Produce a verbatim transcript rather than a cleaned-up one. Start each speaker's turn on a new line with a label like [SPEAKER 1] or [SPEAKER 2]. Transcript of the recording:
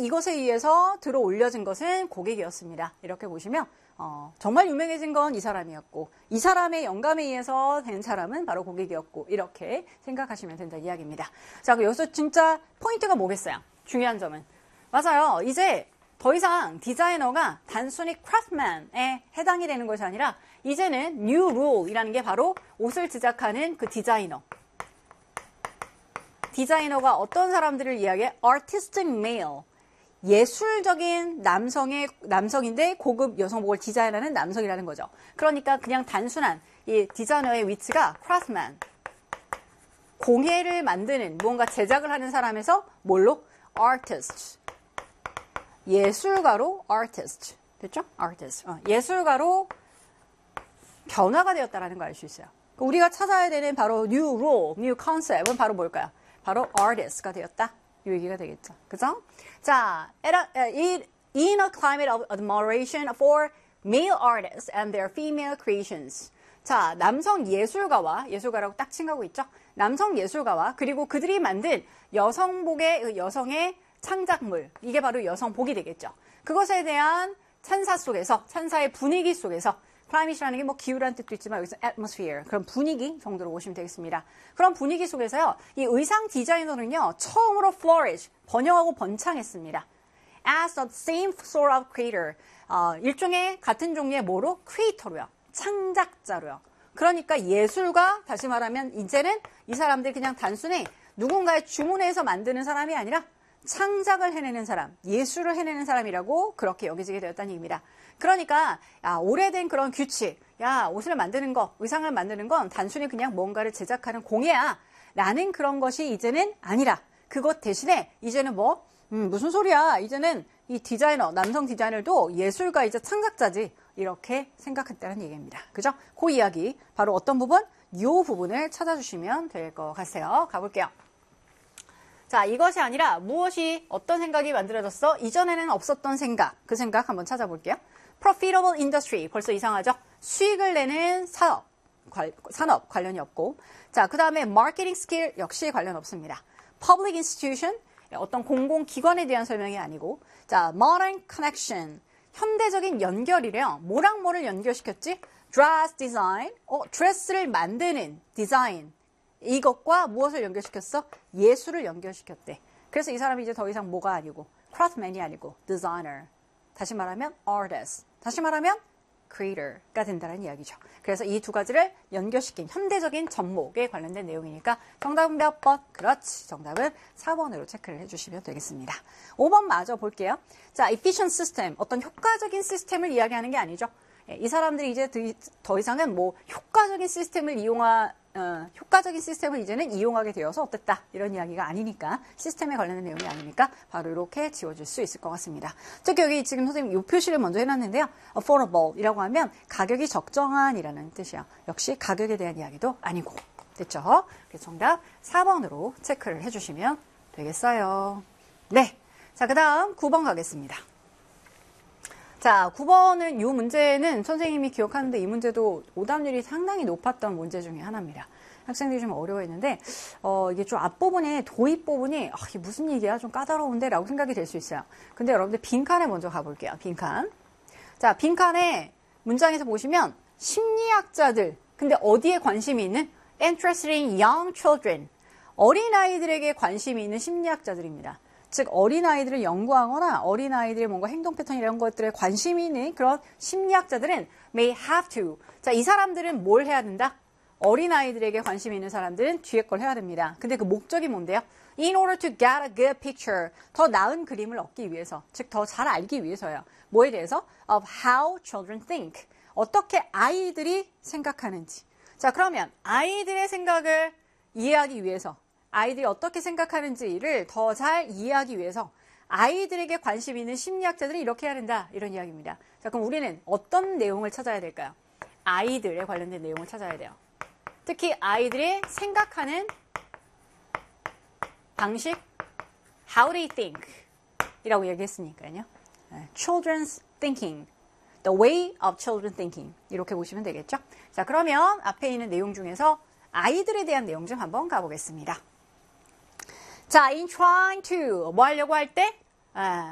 [SPEAKER 1] 이것에 의해서 들어 올려진 것은 고객이었습니다. 이렇게 보시면 어, 정말 유명해진 건 이 사람이었고 이 사람의 영감에 의해서 된 사람은 바로 고객이었고 이렇게 생각하시면 된다 이야기입니다. 자, 그럼 여기서 진짜 포인트가 뭐겠어요? 중요한 점은 맞아요. 이제 더 이상 디자이너가 단순히 craftsman에 해당이 되는 것이 아니라 이제는 new rule이라는 게 바로 옷을 제작하는 그 디자이너. 디자이너가 어떤 사람들을 이야기해? artistic male. 예술적인 남성의, 남성인데 고급 여성복을 디자인하는 남성이라는 거죠. 그러니까 그냥 단순한 이 디자이너의 위치가 craftsman. 공예를 만드는, 무언가 제작을 하는 사람에서 뭘로? artist. 예술가로 artist. 됐죠? artist. 어, 예술가로 변화가 되었다는 걸 알 수 있어요. 우리가 찾아야 되는 바로 new role, new concept은 바로 뭘까요? 바로 artist가 되었다. 이 얘기가 되겠죠. 그죠? 자, in a climate of admiration for male artists and their female creations. 자, 남성 예술가와, 예술가라고 딱 칭하고 있죠? 남성 예술가와 그리고 그들이 만든 여성복의, 여성의 창작물. 이게 바로 여성복이 되겠죠. 그것에 대한 찬사 속에서, 찬사의 분위기 속에서 climate라는 게 뭐 기후라는 뜻도 있지만 여기서 atmosphere, 그런 분위기 정도로 보시면 되겠습니다. 그런 분위기 속에서요, 이 의상 디자이너는요, 처음으로 flourish, 번영하고 번창했습니다. As the same sort of creator, 어, 일종의 같은 종류의 뭐로? creator로요. 창작자로요. 그러니까 예술가, 다시 말하면 이제는 이 사람들이 그냥 단순히 누군가의 주문해서 만드는 사람이 아니라 창작을 해내는 사람, 예술을 해내는 사람이라고 그렇게 여겨지게 되었다는 얘기입니다. 그러니까 야, 오래된 그런 규칙, 야 옷을 만드는 거, 의상을 만드는 건 단순히 그냥 뭔가를 제작하는 공예야 라는 그런 것이 이제는 아니라 그것 대신에 이제는 뭐 음, 무슨 소리야, 이제는 이 디자이너, 남성 디자이너도 예술가 이제 창작자지 이렇게 생각했다는 얘기입니다. 그죠? 그 이야기 바로 어떤 부분? 이 부분을 찾아주시면 될 것 같아요. 가볼게요. 자, 이것이 아니라 무엇이 어떤 생각이 만들어졌어? 이전에는 없었던 생각, 그 생각 한번 찾아볼게요. profitable industry, 벌써 이상하죠? 수익을 내는 사업, 관, 산업 관련이 없고, 자, 그 다음에 marketing skill 역시 관련 없습니다. public institution, 어떤 공공기관에 대한 설명이 아니고, 자, modern connection, 현대적인 연결이래요. 뭐랑 뭐를 연결시켰지? dress design, 어, 드레스를 만드는 디자인. 이것과 무엇을 연결시켰어? 예술을 연결시켰대. 그래서 이 사람이 이제 더 이상 뭐가 아니고 craftsman이 아니고 designer. 다시 말하면 artist. 다시 말하면 creator가 된다는 이야기죠. 그래서 이 두 가지를 연결시킨 현대적인 접목에 관련된 내용이니까 정답은 몇 번? 그렇지. 정답은 사 번으로 체크를 해주시면 되겠습니다. 오 번 마저 볼게요. 자, efficient system. 어떤 효과적인 시스템을 이야기하는 게 아니죠. 이 사람들이 이제 더 이상은 뭐 효과적인 시스템을 이용하 어, 효과적인 시스템을 이제는 이용하게 되어서 어땠다 이런 이야기가 아니니까, 시스템에 관련된 내용이 아니니까 바로 이렇게 지워줄 수 있을 것 같습니다. 특히 여기 지금 선생님 이 표시를 먼저 해놨는데요. affordable 이라고 하면 가격이 적정한이라는 뜻이에요. 역시 가격에 대한 이야기도 아니고, 됐죠? 그래서 정답 사 번으로 체크를 해주시면 되겠어요. 네, 자, 그 다음 구 번 가겠습니다. 자, 구 번은 이 문제는 선생님이 기억하는데 이 문제도 오답률이 상당히 높았던 문제 중에 하나입니다. 학생들이 좀 어려워했는데 어, 이게 좀 앞부분에 도입 부분이 아, 이게 무슨 얘기야? 좀 까다로운데? 라고 생각이 될 수 있어요. 근데 여러분들 빈칸에 먼저 가볼게요. 빈칸. 자, 빈칸에 문장에서 보시면 심리학자들, 근데 어디에 관심이 있는? Interested in young children. 어린아이들에게 관심이 있는 심리학자들입니다. 즉 어린아이들을 연구하거나 어린아이들의 뭔가 행동 패턴 이런 것들에 관심이 있는 그런 심리학자들은 may have to. 자, 이 사람들은 뭘 해야 된다? 어린아이들에게 관심이 있는 사람들은 뒤에 걸 해야 됩니다. 근데 그 목적이 뭔데요? In order to get a good picture. 더 나은 그림을 얻기 위해서. 즉 더 잘 알기 위해서요. 뭐에 대해서? Of how children think. 어떻게 아이들이 생각하는지. 자, 그러면 아이들의 생각을 이해하기 위해서, 아이들이 어떻게 생각하는지를 더 잘 이해하기 위해서 아이들에게 관심 있는 심리학자들이 이렇게 해야 된다, 이런 이야기입니다. 자, 그럼 우리는 어떤 내용을 찾아야 될까요? 아이들에 관련된 내용을 찾아야 돼요. 특히 아이들이 생각하는 방식, how they think 이라고 얘기했으니까요. Children's thinking, the way of children thinking 이렇게 보시면 되겠죠. 자, 그러면 앞에 있는 내용 중에서 아이들에 대한 내용 좀 한번 가보겠습니다. 자, in trying to 뭐 하려고 할 때? 아,